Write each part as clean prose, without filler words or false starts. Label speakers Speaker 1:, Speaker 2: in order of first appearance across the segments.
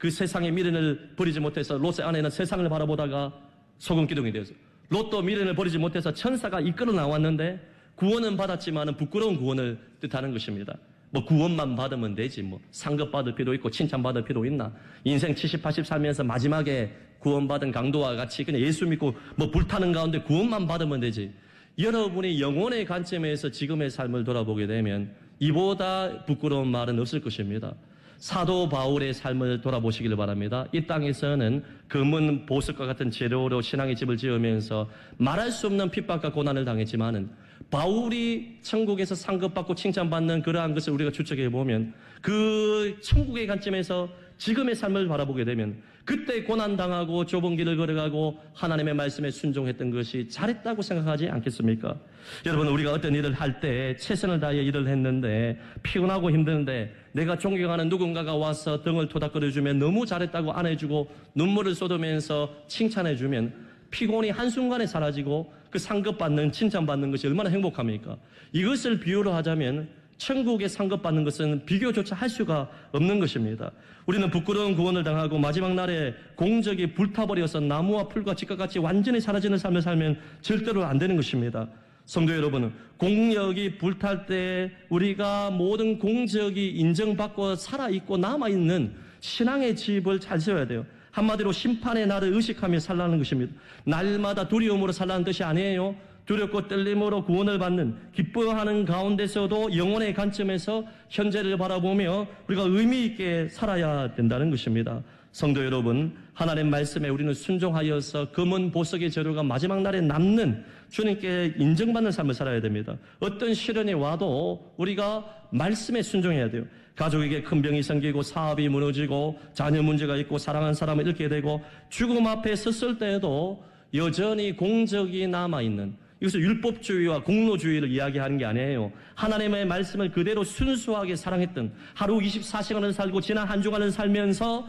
Speaker 1: 그 세상의 미련을 버리지 못해서 롯의 아내는 세상을 바라보다가 소금 기둥이 되어서, 롯도 미련을 버리지 못해서 천사가 이끌어 나왔는데 구원은 받았지만 부끄러운 구원을 뜻하는 것입니다. 뭐 구원만 받으면 되지, 뭐 상급받을 필요 있고 칭찬받을 필요 있나? 인생 70, 80 살면서 마지막에 구원받은 강도와 같이 그냥 예수 믿고 뭐 불타는 가운데 구원만 받으면 되지. 여러분이 영혼의 관점에서 지금의 삶을 돌아보게 되면 이보다 부끄러운 말은 없을 것입니다. 사도 바울의 삶을 돌아보시기를 바랍니다. 이 땅에서는 금은 보석과 같은 재료로 신앙의 집을 지으면서 말할 수 없는 핍박과 고난을 당했지만은 바울이 천국에서 상급받고 칭찬받는 그러한 것을 우리가 추측해 보면 그 천국의 관점에서 지금의 삶을 바라보게 되면 그때 고난당하고 좁은 길을 걸어가고 하나님의 말씀에 순종했던 것이 잘했다고 생각하지 않겠습니까? 여러분, 우리가 어떤 일을 할 때 최선을 다해 일을 했는데 피곤하고 힘드는데 내가 존경하는 누군가가 와서 등을 토닥거려주면 너무 잘했다고 안아주고 눈물을 쏟으면서 칭찬해주면 피곤이 한순간에 사라지고 그 상급받는 칭찬받는 것이 얼마나 행복합니까? 이것을 비유로 하자면 천국에 상급받는 것은 비교조차 할 수가 없는 것입니다. 우리는 부끄러운 구원을 당하고 마지막 날에 공적이 불타버려서 나무와 풀과 집과같이 완전히 사라지는 삶을 살면 절대로 안 되는 것입니다. 성도 여러분, 공력이 불탈 때 우리가 모든 공적이 인정받고 살아있고 남아있는 신앙의 집을 잘 세워야 돼요. 한마디로 심판의 날을 의식하며 살라는 것입니다. 날마다 두려움으로 살라는 뜻이 아니에요. 두렵고 떨림으로 구원을 받는, 기뻐하는 가운데서도 영혼의 관점에서 현재를 바라보며 우리가 의미 있게 살아야 된다는 것입니다. 성도 여러분, 하나님 말씀에 우리는 순종하여서 금은 보석의 재료가 마지막 날에 남는 주님께 인정받는 삶을 살아야 됩니다. 어떤 시련이 와도 우리가 말씀에 순종해야 돼요. 가족에게 큰 병이 생기고 사업이 무너지고 자녀 문제가 있고 사랑하는 사람을 잃게 되고 죽음 앞에 섰을 때에도 여전히 공적이 남아있는, 이것은 율법주의와 공로주의를 이야기하는 게 아니에요. 하나님의 말씀을 그대로 순수하게 사랑했던, 하루 24시간을 살고 지난 한 주간을 살면서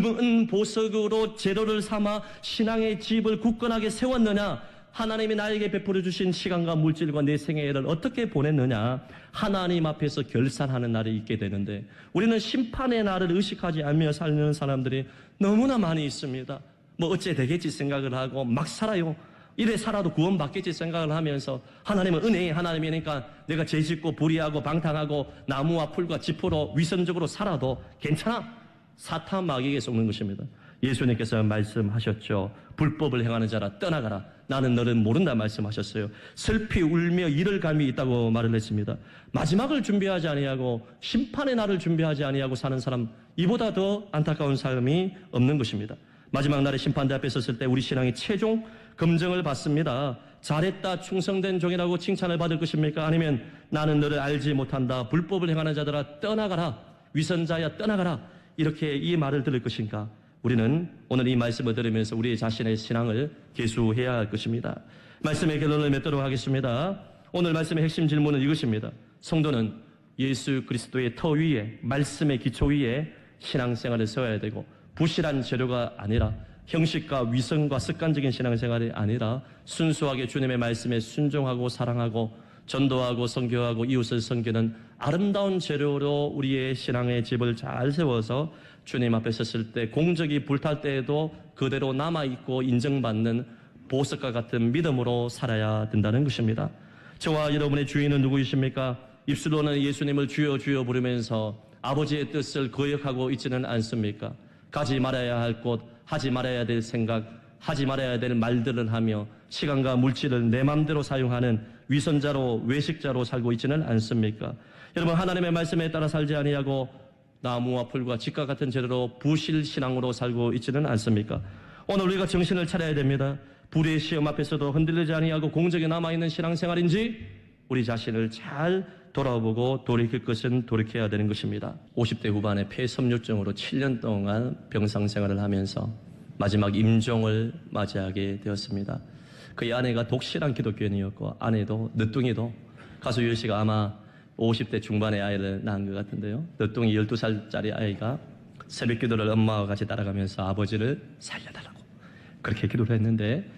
Speaker 1: 금은 보석으로 재료를 삼아 신앙의 집을 굳건하게 세웠느냐, 하나님이 나에게 베풀어 주신 시간과 물질과 내 생애를 어떻게 보냈느냐, 하나님 앞에서 결산하는 날이 있게 되는데 우리는 심판의 날을 의식하지 않으며 살는 사람들이 너무나 많이 있습니다. 뭐 어째 되겠지 생각을 하고 막 살아요. 이래 살아도 구원받겠지 생각을 하면서 하나님은 은혜의 하나님이니까 내가 죄짓고 불의하고 방탕하고 나무와 풀과 지포로 위선적으로 살아도 괜찮아. 사탄 마귀에게 속는 것입니다. 예수님께서 말씀하셨죠. 불법을 행하는 자라 떠나가라. 나는 너를 모른다 말씀하셨어요. 슬피 울며 이를 갈미 있다고 말을 했습니다. 마지막을 준비하지 아니하고 심판의 날을 준비하지 아니하고 사는 사람, 이보다 더 안타까운 삶이 없는 것입니다. 마지막 날에 심판대 앞에 섰을 때 우리 신앙이 최종 검증을 받습니다. 잘했다, 충성된 종이라고 칭찬을 받을 것입니까? 아니면 나는 너를 알지 못한다, 불법을 행하는 자들아 떠나가라, 위선자야 떠나가라, 이렇게 이 말을 들을 것인가? 우리는 오늘 이 말씀을 들으면서 우리 자신의 신앙을 계수해야 할 것입니다. 말씀의 결론을 맺도록 하겠습니다. 오늘 말씀의 핵심 질문은 이것입니다. 성도는 예수 그리스도의 터 위에, 말씀의 기초 위에 신앙생활을 세워야 되고, 부실한 재료가 아니라 형식과 위선과 습관적인 신앙생활이 아니라 순수하게 주님의 말씀에 순종하고 사랑하고 전도하고 선교하고 이웃을 섬기는 아름다운 재료로 우리의 신앙의 집을 잘 세워서 주님 앞에 섰을 때 공적이 불탈 때에도 그대로 남아있고 인정받는 보석과 같은 믿음으로 살아야 된다는 것입니다. 저와 여러분의 주인은 누구이십니까? 입술로는 예수님을 주여 주여 부르면서 아버지의 뜻을 거역하고 있지는 않습니까? 가지 말아야 할 곳, 하지 말아야 될 생각, 하지 말아야 될 말들을 하며 시간과 물질을 내 마음대로 사용하는 위선자로, 외식자로 살고 있지는 않습니까? 여러분, 하나님의 말씀에 따라 살지 아니하고 나무와 풀과 집과 같은 재료로 부실신앙으로 살고 있지는 않습니까? 오늘 우리가 정신을 차려야 됩니다. 불의 시험 앞에서도 흔들리지 아니하고 공적이 남아있는 신앙생활인지 우리 자신을 잘 돌아보고 돌이킬 것은 돌이켜야 되는 것입니다. 50대 후반에 폐섬유증으로 7년 동안 병상생활을 하면서 마지막 임종을 맞이하게 되었습니다. 그의 아내가 독실한 기독교인이었고 아내도 늦둥이도 가수 유열 씨가 아마 50대 중반의 아이를 낳은 것 같은데요. 늦둥이 12살짜리 아이가 새벽 기도를 엄마와 같이 따라가면서 아버지를 살려달라고 그렇게 기도를 했는데,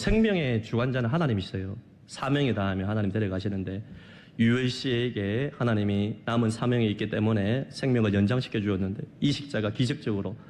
Speaker 1: 생명의 주관자는 하나님이세요. 사명이 다하면 하나님 데려가시는데 유열 씨에게 하나님이 남은 사명이 있기 때문에 생명을 연장시켜 주었는데 이 식자가 기적적으로